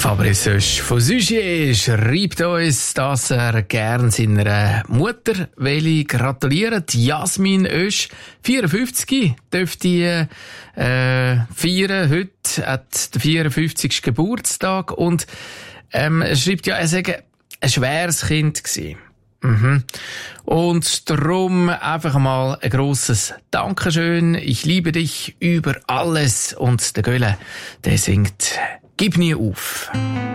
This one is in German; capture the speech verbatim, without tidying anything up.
Fabrice Oesch von Sugier schreibt uns, dass er gern seiner Mutter will gratulieren. Jasmin Oesch, vierundfünfzig, dürfte äh, feiern. Heute hat der vierundfünfzigste Geburtstag und ähm, er schreibt ja, er sei ein schweres Kind gewesen. Mhm. Und darum einfach mal ein grosses Dankeschön. Ich liebe dich über alles. Und der Gölle, der singt: Gib nie auf.